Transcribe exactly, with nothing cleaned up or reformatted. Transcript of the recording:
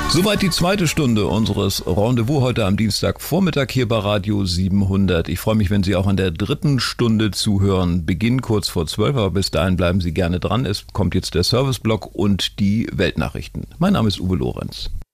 Soweit die zweite Stunde unseres Rendezvous heute am Dienstagvormittag hier bei Radio siebenhundert. Ich freue mich, wenn Sie auch an der dritten Stunde zuhören. Beginn kurz vor zwölf, aber bis dahin bleiben Sie gerne dran. Es kommt jetzt der Serviceblock und die Weltnachrichten. Mein Name ist Uwe Lorenz.